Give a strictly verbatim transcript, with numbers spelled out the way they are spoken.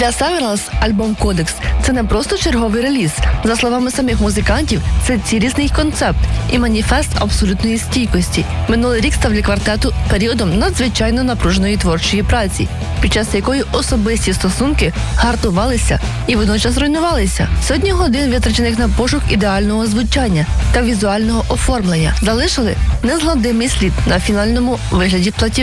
Для Severals альбом «Кодекс» – це не просто черговий реліз. За словами самих музикантів, це цілісний концепт і маніфест абсолютної стійкості. Минулий рік став для квартету періодом надзвичайно напруженої творчої праці, під час якої особисті стосунки гартувалися і водночас руйнувалися. Сотні годин, витрачених на пошук ідеального звучання та візуального оформлення, залишили незгладимий слід на фінальному вигляді платівки.